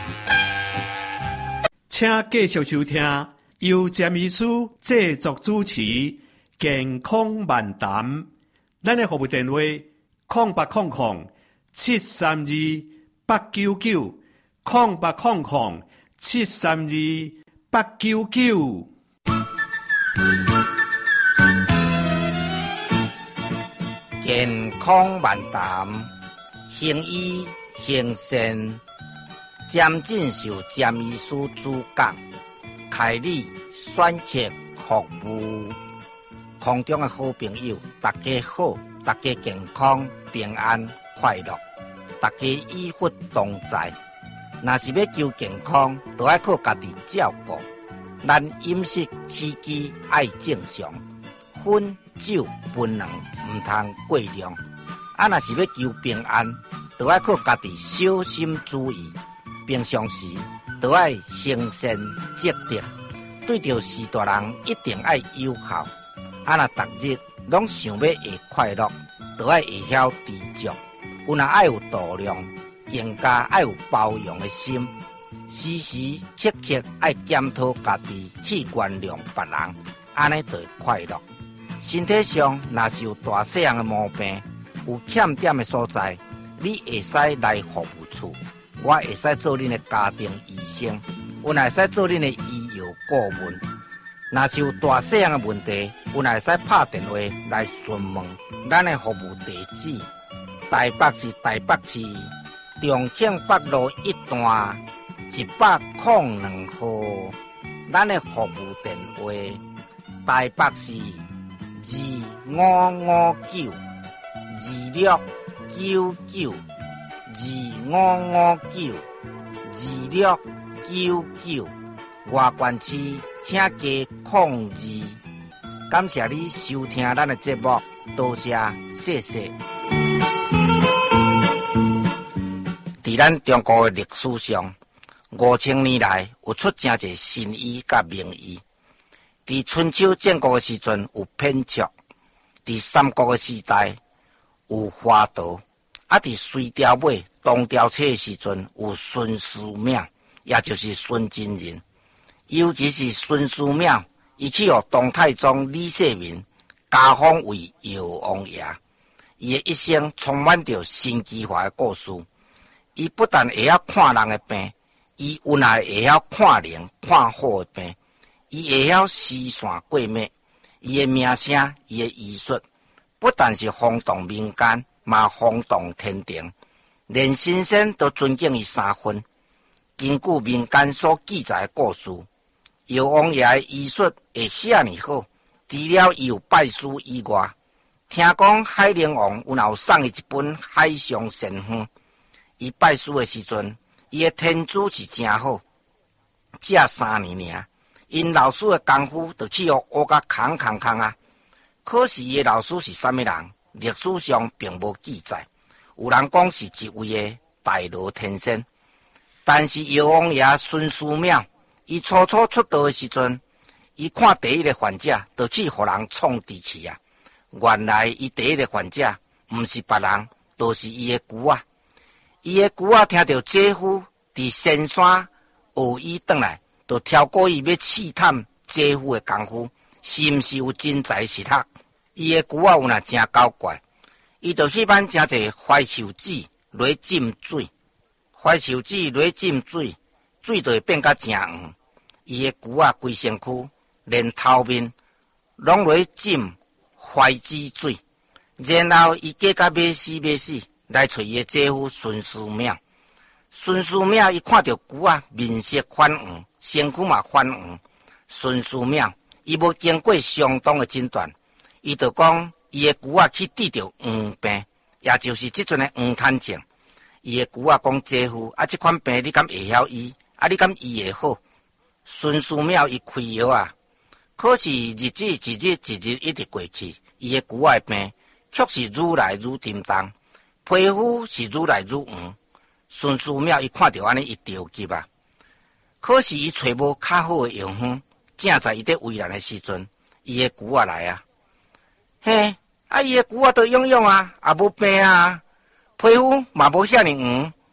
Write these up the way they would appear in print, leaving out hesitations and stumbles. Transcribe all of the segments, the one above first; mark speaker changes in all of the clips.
Speaker 1: 请继续收听由詹医师制作主持《健康漫谈》。咱的服务电话0800-732-899，0800-732-899。
Speaker 2: 健康漫谈，行医行善，詹进修詹医师主讲，开立选择服务。空中的好朋友，大家好，大家健康平安快乐，大家医福同在。若是要求健康，就要靠家己照顾。咱饮食起居爱正常，烟酒槟榔唔通过量。若是要求平安，就要靠家己小心注意。平常时就要行善积德，对着事大人一定要友好。若逐日拢想要会快乐，就要会晓知足。有若爱有度量，更加爱有包容的心。时时刻刻爱检讨家己，去原谅别人，安尼就会快乐。身体上若是有大细样的毛病，有欠点的所在，你会使来服务处，我会使做恁的家庭医生，我会使做恁的医药顾问。若是有大细样的问题，有会使拍电话来询问咱的服务地址。台北市台北市重庆北路一段102号。咱的服务电话：台北市2559255925592699。外县市请加02。感谢你收听咱的节目，多谢，谢谢。在咱中国的历史上，5000年来有出真侪神医甲名医。在春秋战国的时阵有扁鹊，在三国的时代有华佗，在隋朝尾东条车的时阵有孙思邈，也就是孙真人。尤其是孙思邈，伊去予唐太宗李世民加封为药王爷。伊的一生充满着神奇化的故事。伊不但会晓看人的病，伊有也会晓看灵看好的病。伊会晓施散过脉，伊的名声，伊的医术，不但是轰动民间，嘛轰动天庭，连神仙都尊敬伊3分。根据民间所记载的故事，药王爷的医术会遐尼好，除了伊有拜师以外，听讲海陵王有送伊一本《海上神风》。伊拜师的时阵，伊的天资是真好，只3年尔。因老师的功夫就去学甲空啊！可是伊的老师是啥物人？历史上并无记载。有人讲是一位的大罗天仙，但是药王爷孙思邈，伊初出道的时阵，伊看第一个患者，就去互人创治去啊！原来伊第一个患者，毋是别人，就是伊的舅仔。伊的舅仔听到姐夫伫仙山学医转来，就挑过伊要试探姐夫的功夫，是毋是有真才实学。伊的舅仔有真搞怪，伊就迄番真侪怀树籽落浸水，怀树籽落浸水，水就会变甲真黄。伊的舅仔规身躯连头面拢落浸怀籽水，然后伊过甲要死来找伊的姐夫孙思邈。孙思邈伊看到舅仔面色泛黄，身躯嘛泛黄。孙思邈伊无经过相当的诊断，伊就讲伊的舅仔去治着黄病，也就是即阵的黄痰症。伊的舅仔讲姐夫，即款病你敢会晓医？你敢医会好？孙思邈伊开药啊，可是日子一日一直过去，伊的舅仔的病却是愈来愈沉重。皮肤是愈来愈黄，孙思邈伊看到安尼，伊着急啊。可是伊找无较好的药方，正在伊在为难的时阵，伊的舅仔来啊。嘿，伊的舅仔都用啊，也无病啊，皮肤嘛无遐尼黄。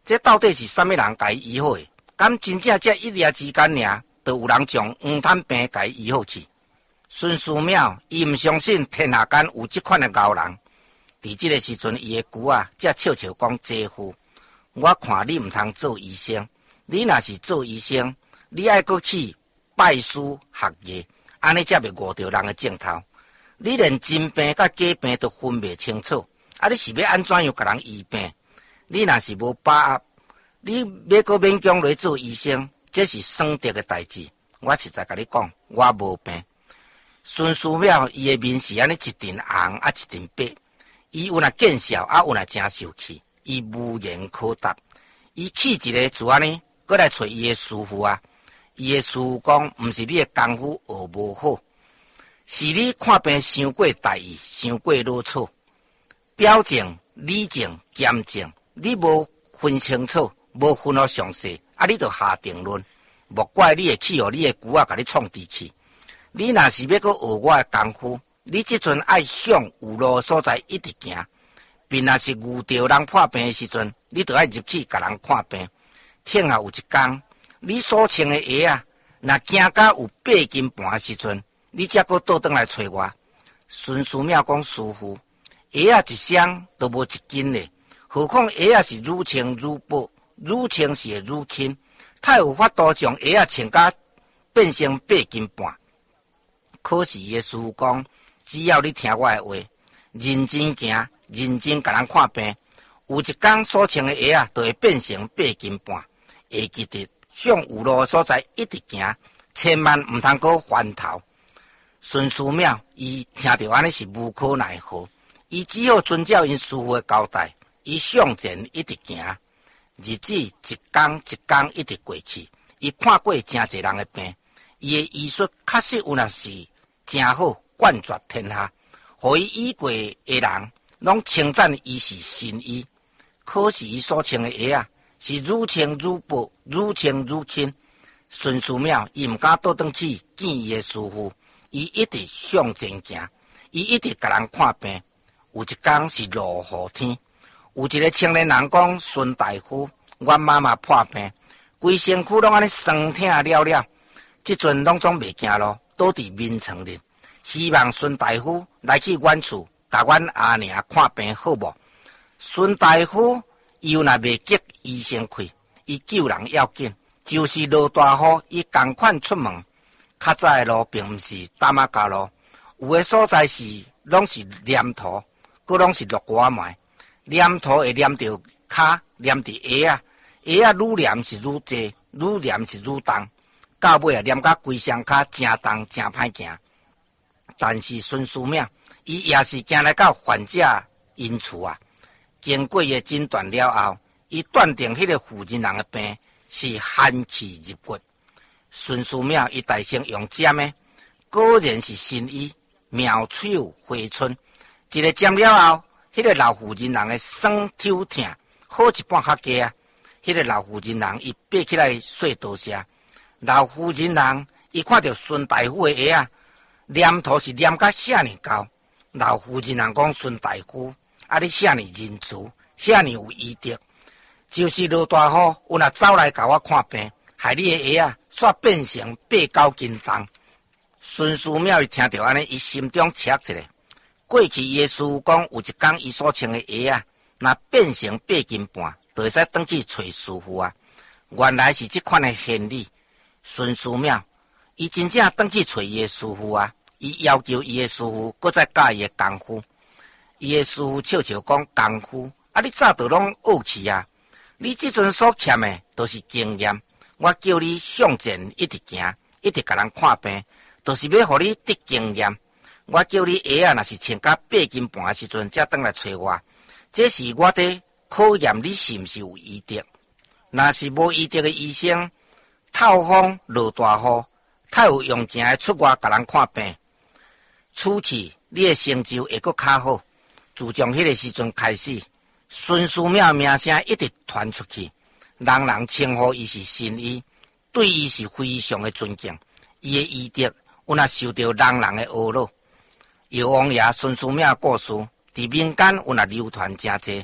Speaker 2: 这到底是什么人甲伊医好的？敢真正这一夜之间尔，就有人将黄疸病甲伊医好去？孙思邈伊毋相信天下间有这款的高人。伫这个时阵，伊的舅啊，才笑笑讲：姐夫，我看你毋通做医生，你若是做医生，你爱搁去拜师学艺，安尼才袂误着人的镜头。你连真病甲假病都分袂清楚，啊！你是要安怎样甲人医病？你若是无把握，你要搁勉强来做医生，这是算得的代志。我实在甲你讲，我无病。孙思邈伊的面是安尼一阵红啊，一阵白。伊有若见笑，啊有若真受气，伊无言可答。伊气一个就安尼，搁来找伊的师傅啊。伊的师傅讲，毋是你的功夫学无好，是你看病伤过大意，伤过啰嗦。表情、理情、验证，你无分清楚，无分好详细，啊，你就下定论。莫怪你会气哦，你的舅仔甲你创治去。你若是要搁学我的功夫，你即阵爱向有路的所在一直行，并若是遇到人破病的时阵，你就爱入去甲人看病。听下有一天，你所穿的鞋啊，若行到有8斤半的时阵，你才搁倒转来找我。孙思邈讲：师傅，鞋啊一双都无1斤嘞，何况鞋啊是愈穿愈薄，愈穿是会愈轻，太有法度将鞋啊穿甲变成8斤半。可是伊的师傅讲，只要你听我的话，认真行，认真甲人看病，有一天所穿的鞋啊，就会变成8斤半。会记得向有路的所在一直行，千万毋通搁翻头。孙思邈伊听到安尼是无可奈何，伊只好遵照因师傅的交代，伊向前一直行。日子一天一天一直过去，伊看过真侪人的病，伊的医术确实有若是真好，冠绝天下，互伊医过的人拢称赞伊是神医。可是伊所穿的鞋啊，是愈穿愈薄，愈穿愈轻。孙思邈伊毋敢倒转去见伊的师傅，伊一直向前行，伊一直甲人看病。有一天是落雨天，有一个青年人讲：孙大夫，阮妈妈破病，规身躯拢安尼酸痛了了，即阵拢总袂行路，倒伫眠床里。希望孙大夫来去阮厝，甲阮阿娘看病好无？孙大夫伊又若袂急医生开，伊救人要紧，就是落大雨，伊同款出门。较早的路并毋是大马家路，有的所在是拢是黏土，佮拢是绿瓜糜。黏土会黏着骹，黏着鞋啊，鞋啊愈黏是愈济，愈黏是愈重，到尾啊黏甲规双骹真重真歹行。但是孙思邈伊也是行来到患者因厝啊，经过伊诊断了后，伊断定迄个妇人人的病是寒气入骨。孙思邈伊大声用针的，果然是神医，妙手回春。一个针了后，迄个老妇人人的酸抽痛好一半较加啊。迄个老妇人人伊爬起来说多谢。老妇人人伊看到孙大夫的鞋啊，黏土是黏甲遐尼厚。老妇人人讲：孙大夫，啊你遐尼仁慈，遐尼有医德，就是落大雨，有若走来甲我看病，害你的鞋啊煞变成8、9斤重。孙思邈伊听到安尼，伊心中切一个。过去伊的师傅讲，有一天伊所穿的鞋啊，若变成8斤半，就会使转去找师傅啊。原来是这款的原理。孙思邈伊真正转去找伊的师傅啊，伊要求伊的师傅搁再教伊的功夫。伊的师傅笑笑讲：功夫啊，你早就拢学去啊，你即阵所欠的都是经验。我叫你向前一直行，一直甲人看病，就是要互你得经验。我叫你鞋啊，若是穿到8斤半的时阵，才转来找我。这是我伫考验你是毋是有医德。若是无医德的医生，透风落大雨，太有用劲的出外甲人看病，此去你的成就会搁较好。自从迄个时阵开始，孙思邈名声一直传出去。人人称呼伊是神医，对伊是非常的尊敬。伊的医德有若受到人人的阿乐。药王爷孙思邈故事，伫民间有若流传真济，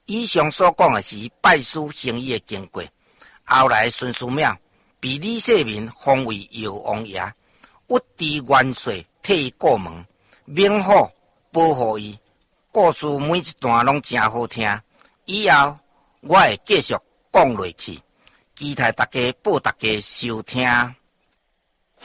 Speaker 2: 以上所讲的是拜师行医的经过。后来孙思邈被李世民封为药王爷，屈指元帅替伊过门，明好保护伊。故事每一段拢真好听，以后我会继续讲落去，期待大家报大家收听。